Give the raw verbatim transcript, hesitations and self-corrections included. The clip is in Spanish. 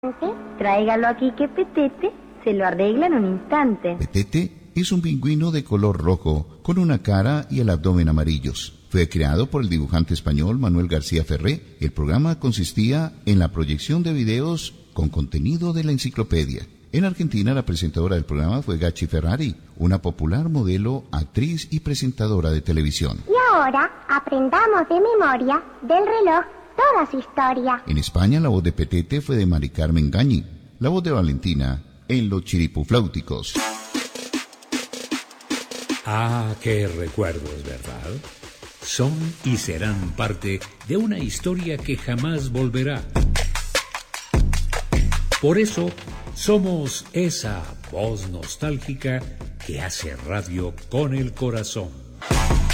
Tráigalo aquí que Petete se lo arregla en un instante. Petete es un pingüino de color rojo, con una cara y el abdomen amarillos. Fue creado por el dibujante español Manuel García Ferré. El programa consistía en la proyección de videos con contenido de la enciclopedia. En Argentina, la presentadora del programa fue Gachi Ferrari, una popular modelo, actriz y presentadora de televisión. Y ahora aprendamos de memoria del reloj toda su historia. En España, la voz de Petete fue de Mari Carmen Gañi, la voz de Valentina en Los Chiripufláuticos. Ah, qué recuerdos, ¿verdad? Son y serán parte de una historia que jamás volverá. Por eso, somos esa voz nostálgica que hace radio con el corazón.